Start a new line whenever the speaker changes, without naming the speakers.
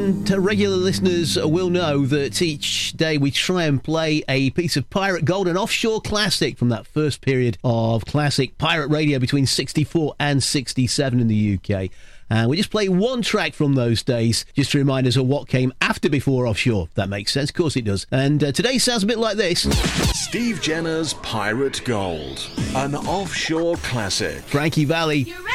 And regular listeners will know that each day we try and play a piece of Pirate Gold, an offshore classic from that first period of classic pirate radio between 64 and 67 in the UK. And we just play one track from those days, just to remind us of what came after Before Offshore. That makes sense, of course it does. And today sounds a bit like this.
Steve Jenner's Pirate Gold, an offshore classic.
Frankie Valli.